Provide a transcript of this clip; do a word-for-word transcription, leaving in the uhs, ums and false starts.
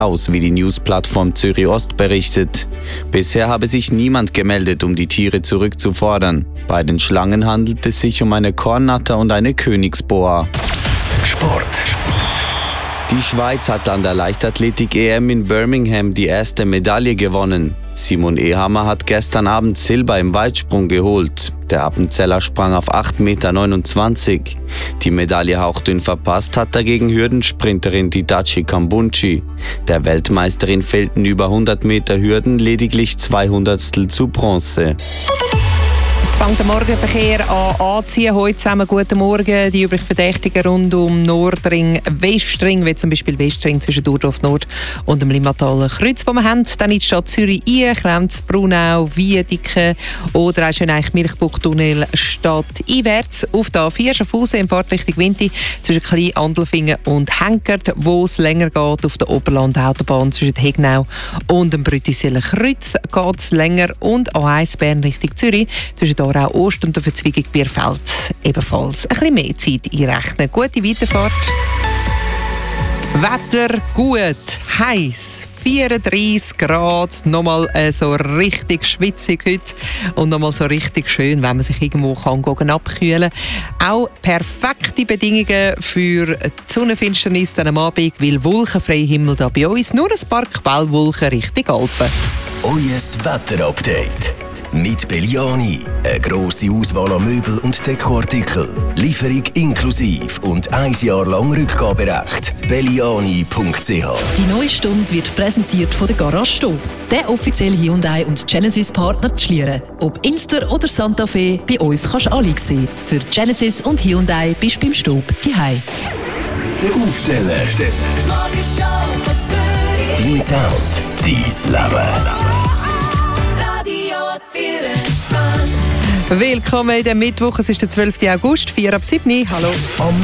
aus, wie die Newsplattform Zürich Ost berichtet. Bisher habe sich niemand gemeldet, um die Tiere zurückzufordern. Bei den Schlangen handelt es sich um eine Kornnatter und eine Königsboa. Sport. Die Schweiz hat an der Leichtathletik-E M in Birmingham die erste Medaille gewonnen. Simon Ehammer hat gestern Abend Silber im Weitsprung geholt. Der Appenzeller sprang auf acht Komma neunundzwanzig Meter. Die Medaille hauchdünn verpasst hat dagegen Hürdensprinterin Didace Kambunchi. Der Weltmeisterin fehlten über hundert Meter Hürden lediglich zwei Hundertstel zu Bronze. Jetzt fängt der Morgenverkehr an anziehen. Heute zusammen guten Morgen. Die übrigen Verdächtigen rund um Nordring, Westring, wie zum Beispiel Westring zwischen Durdorf Nord und dem Limmataler Kreuz, das wir haben. Dann in die Stadt Zürich ein, Krems, Brunau, Wiedeke oder auch schon eigentlich Milchbuchtunnel stadteinwärts. Auf der A vier Schaffhausen in Fahrtrichtung Winti zwischen Klein Andelfingen und Henkert, wo es länger geht. Auf der Oberland-Autobahn zwischen Hegnau und dem Brüttiseler Kreuz geht es länger. Und A eins Bern Richtung Zürich zwischen Aarau Ost und der Verzweigung Bierfeld ebenfalls ein bisschen mehr Zeit einrechnen. Gute Weiterfahrt. Wetter gut, heiß. vierunddreissig Grad, nochmal äh, so richtig schwitzig heute und nochmal so richtig schön, wenn man sich irgendwo kann gehen, abkühlen kann. Auch perfekte Bedingungen für die Sonnenfinsternis dann am Abend, weil wolkenfreier Himmel da bei uns, nur ein paar Quellwolken Richtung Alpen. Euer Wetterupdate mit Belliani. Eine grosse Auswahl an Möbel und Dekoartikeln. Lieferung inklusive und ein Jahr lang Rückgaberecht. belliani punkt c h. Die neue Stunde wird präsentiert von der Garage Stob, der offizielle Hyundai und Genesis Partner zu Schlieren. Ob Inster oder Santa Fe, bei uns kannst du alle sehen. Für Genesis und Hyundai bist du beim Stob daheim. Der Aufsteller. Dein Sound, dein Leben. Willkommen in dem Mittwoch, es ist der zwölften August, vier ab sieben. Hallo.